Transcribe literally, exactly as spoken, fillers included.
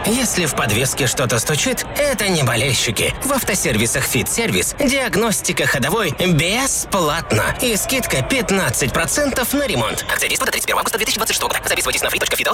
Если в подвеске что-то стучит, это не болельщики. В автосервисах Fit Service диагностика ходовой бесплатно. И скидка пятнадцать процентов на ремонт. Акция действует до тридцать первого августа две тысячи двадцать шестого года. Записывайтесь на free точка fit точка